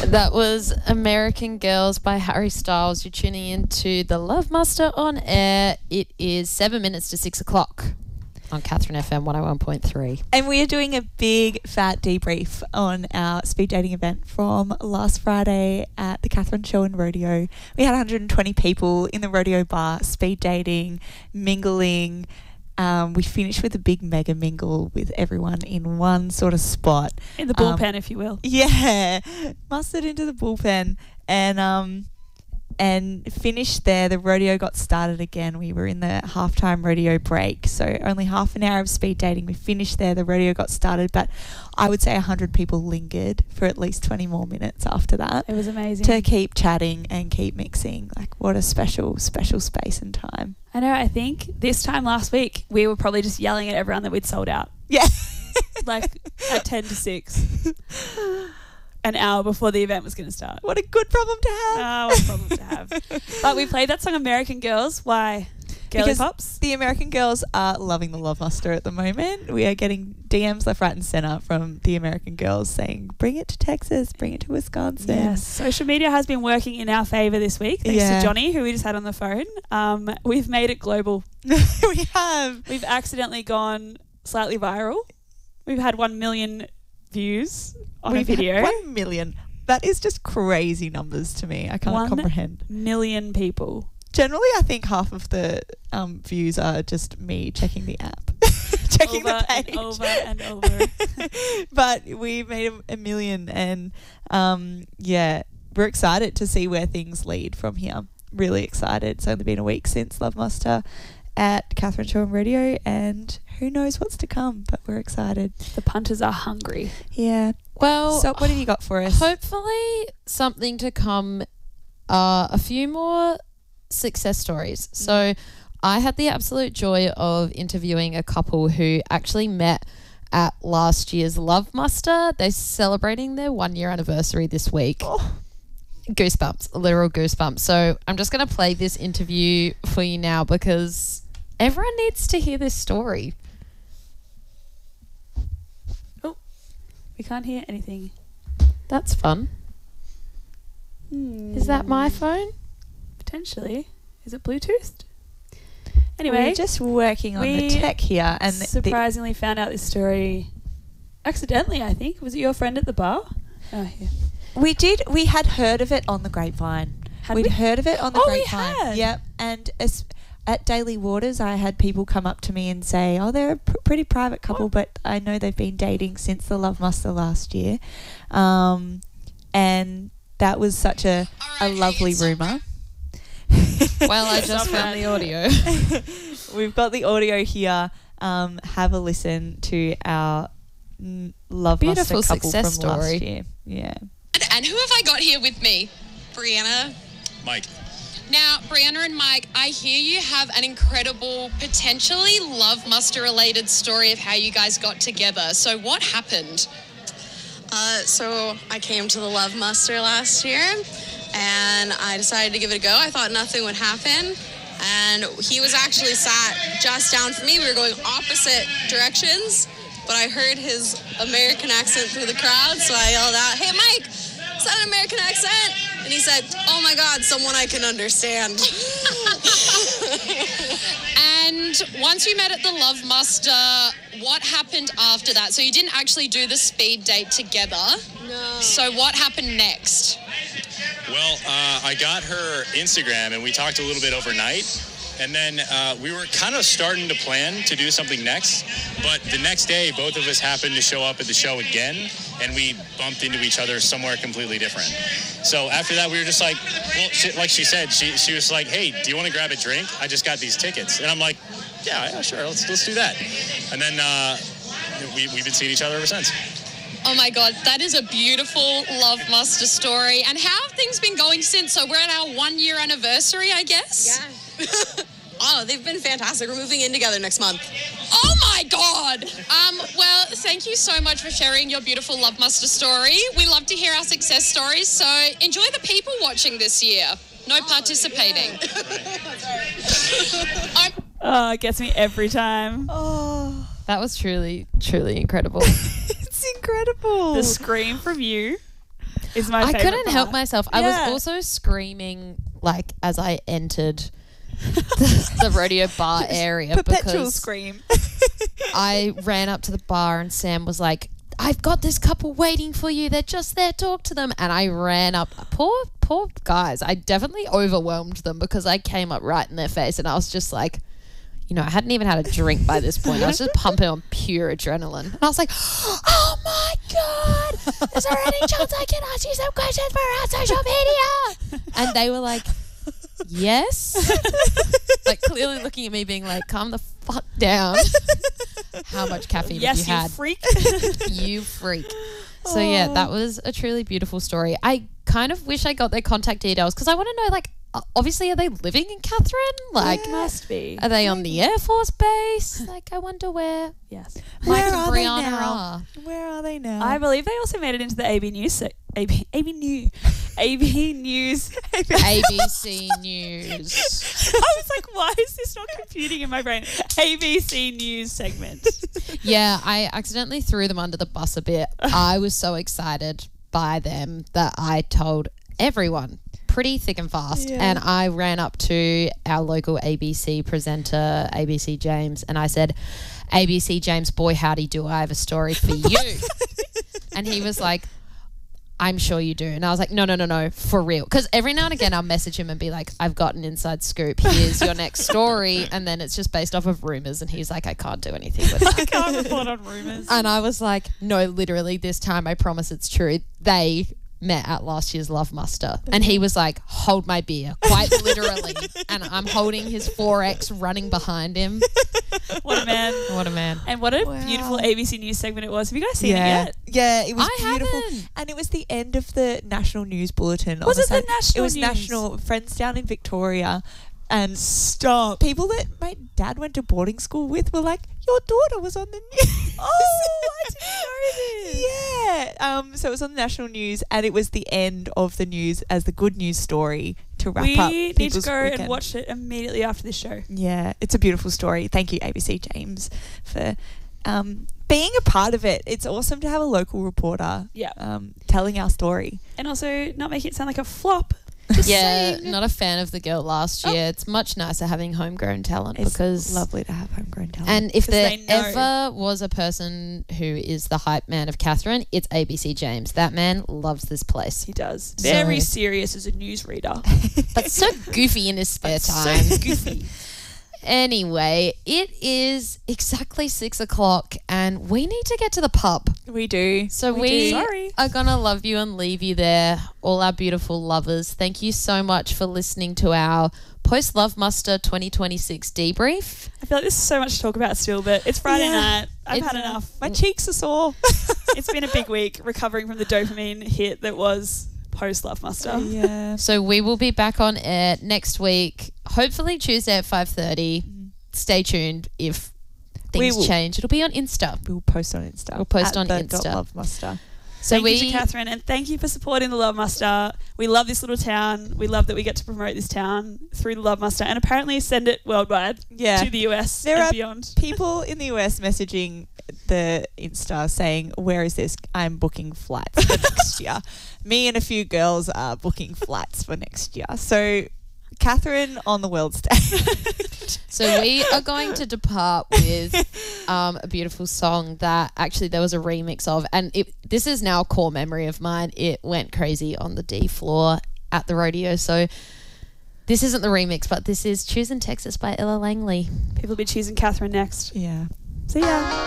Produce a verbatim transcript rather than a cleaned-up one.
That was American Girls by Harry Styles. You're tuning into the Love Muster on air. It is seven minutes to six o'clock on Catherine F M one oh one point three. And we are doing a big fat debrief on our speed dating event from last Friday at the Catherine Show and Rodeo. We had one hundred twenty people in the rodeo bar, speed dating, mingling. Um, we finished with a big mega mingle with everyone in one sort of spot. In the bullpen, um, if you will. Yeah. Mustered into the bullpen and um, and finished there. The rodeo got started again. We were in the halftime rodeo break, so only half an hour of speed dating. We finished there. The rodeo got started, but I would say one hundred people lingered for at least twenty more minutes after that. It was amazing. To keep chatting and keep mixing. Like, what a special, special space and time. I know, I think this time last week, we were probably just yelling at everyone that we'd sold out. Yeah. Like, at ten to six. An hour before the event was going to start. What a good problem to have. Oh, what a problem to have. But we played that song American Girls. Why? Girly Because Pops? the American Girls are loving the Love Muster at the moment. We are getting D Ms left, right and centre from the American Girls saying, bring it to Texas, bring it to Wisconsin. Yes. Social media has been working in our favour this week, thanks Yeah. to Johnny, who we just had on the phone. Um, we've made it global. We have. We've accidentally gone slightly viral. We've had one million views on We've a video. had one million. That is just crazy numbers to me. I can't One comprehend. million people. Generally, I think half of the um, views are just me checking the app. checking over the page. and over and over. But we made a, a million and um, yeah, we're excited to see where things lead from here. Really excited. It's only been a week since Love Muster at Catherine Show and Radio and who knows what's to come, but we're excited. The punters are hungry. Yeah. Well, So what have you got for us? hopefully something to come, uh, a few more success stories. So I had the absolute joy of interviewing a couple who actually met at last year's Love Muster. They're celebrating their one year anniversary this week. Oh. Goosebumps, literal goosebumps. So I'm just going to play this interview for you now because everyone needs to hear this story. Oh, we can't hear anything. That's fun. Hmm. Is that my phone? Potentially. Is it Bluetoothed? Anyway, We're just working on we the tech here and the, surprisingly found out this story accidentally, I think. Was it your friend at the bar? Oh, yeah. we did we had heard of it on the grapevine. Had We'd we? heard of it on the Oh, we grapevine. had? Yep. And as, at Daily Waters, I had people come up to me and say, "Oh, they're a pr- pretty private couple, Oh. but I know they've been dating since the Love Muster last year," um, and that was such a a lovely rumor. Well, I just Stop found that. the audio. We've got the audio here. Um, have a listen to our mm, Love Beautiful Muster couple success from last story. year. Yeah. And who have I got here with me? Brianna. Mike. Now, Brianna and Mike, I hear you have an incredible, potentially Love Muster related story of how you guys got together. So what happened? Uh, so I came to the Love Muster last year and I decided to give it a go. I thought nothing would happen. And he was actually sat just down from me. We were going opposite directions, but I heard his American accent through the crowd. So I yelled out, "Hey, Mike, is that an American accent?" And he said, "Oh my God, someone I can understand." And once you met at the Love Muster, what happened after that? So you didn't actually do the speed date together. No. So what happened next? Well, uh, I got her Instagram and we talked a little bit overnight. And then uh, we were kind of starting to plan to do something next. But the next day, both of us happened to show up at the show again. And we bumped into each other somewhere completely different. So after that, we were just like, well, she, like she said, she, she was like, "Hey, do you want to grab a drink? I just got these tickets." And I'm like, yeah, yeah, sure, let's, let's do that. And then uh, we, we've been seeing each other ever since. Oh my God, that is a beautiful Love Muster story. And how have things been going since? So we're at our one year anniversary, I guess? Yeah. Oh, they've been fantastic. We're moving in together next month. Oh my God. Um, well, thank you so much for sharing your beautiful Love Muster story. We love to hear our success stories. So enjoy the people watching this year. No participating. I'm Oh, it gets me every time. Oh, That was truly, truly incredible. it's incredible. The scream from you. is my I favorite couldn't part. help myself. I Yeah. was also screaming like as I entered the, the rodeo bar area Perpetual because scream. I ran up to the bar and Sam was like, I've got this couple waiting for you. They're just there. Talk to them. And I ran up. Poor, poor guys. I definitely overwhelmed them because I came up right in their face and I was just like, you know, I hadn't even had a drink by this point. I was just pumping on pure adrenaline. And I was like, oh my God, is there any chance I can ask you some questions for our social media? And they were like, yes. Like clearly looking at me being like, calm the fuck down. How much caffeine Yes, have you had? freak. You freak. So yeah, that was a truly beautiful story. I kind of wish I got their contact details because I want to know, like, uh, obviously, are they living in Catherine? Like, Must be. are they on the Air Force Base? Like, I wonder where Yes. Mike Where and are they Brianna now? are. Where are they now? I believe they also made it into the A B News. Se- A B A B News. A B News. A B C News. I was like, why is this not computing in my brain? A B C News segment. Yeah, I accidentally threw them under the bus a bit. I was so excited by them that I told everyone pretty thick and fast. Yeah. And I ran up to our local A B C presenter, A B C James, and I said, A B C James, boy, howdy do, I have a story for you. And he was like, I'm sure you do. And I was like, no, no, no, no, for real. Because every now and again I'll message him and be like, I've got an inside scoop. Here's your next story. And then it's just based off of rumours. And he's like, I can't do anything with that. I can't report on rumours. And I was like, no, literally this time I promise it's true. They met at last year's Love Muster. And he was like, hold my beer, quite literally. And I'm holding his four X running behind him. What a man. What a man. And what a Wow. beautiful A B C News segment it was. Have you guys seen yeah. it yet? Yeah, it was I beautiful. haven't. And it was the end of the national news bulletin. on Was it the Saturday. national It was news? national. Friends down in Victoria. And Stop. people that my dad went to boarding school with were like, your daughter was on the news. Oh, I didn't know this. Yeah. Um, so it was on the national news and it was the end of the news as the good news story to wrap We up need to people's go weekend. and watch it immediately after this show. Yeah, it's a beautiful story. Thank you, A B C James, for um, being a part of it. It's awesome to have a local reporter Yeah. um, telling our story. And also not making it sound like a flop. Just Yeah, saying. not a fan of the girl last year. It's much nicer having homegrown talent It's because lovely to have homegrown talent. And if 'Cause there they know. ever was a person who is the hype man of Catherine, it's A B C James. That man loves this place. He does. So- Very serious as a newsreader. But so goofy in his spare time. So goofy. Anyway, it is exactly six o'clock and we need to get to the pub. we do. So We we, do. Sorry. are going to love you and leave you there, all our beautiful lovers. Thank you so much for listening to our Post Love Muster twenty twenty-six debrief. I feel like there's so much to talk about still, but it's Friday Yeah. night. I've It's- had enough. My cheeks are sore. It's been a big week recovering from the dopamine hit that was post Love Muster. yeah. So we will be back on air next week, hopefully Tuesday at five thirty. Stay tuned if We things will- change. It'll be on Insta. We'll post on Insta. We'll post at on the Insta. Dot Love Muster. So thank we you to Catherine, and thank you for supporting the Love Muster. We love this little town. We love that we get to promote this town through the Love Muster and apparently send it worldwide Yeah. to the U S There and are beyond. People in the U S messaging the Insta saying, where is this? I'm booking flights for next year. Me and a few girls are booking flights for next year. So Catherine on the world stage. So we are going to depart with um, a beautiful song that actually there was a remix of, and it, this is now a core memory of mine. It went crazy on the D floor at the rodeo. So this isn't the remix, but this is "Choosing Texas" by Ella Langley. People will be choosing Catherine next. Yeah. See ya.